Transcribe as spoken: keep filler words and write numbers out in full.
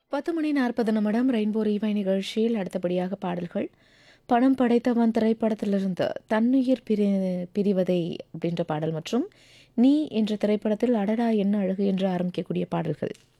பத்து மணி நாற்பது நிமிடம் ரெயின்போ ரீவை நிகழ்ச்சியில் அடுத்தபடியாக பாடல்கள். பணம் படைத்தவன் திரைப்படத்திலிருந்து தன்னுயிர் பிரி பிரிவதை அப்படின்ற பாடல் மற்றும் நீ என்ற திரைப்படத்தில் அடடா என்ன அழகு என்று ஆரம்பிக்கக்கூடிய பாடல்கள்.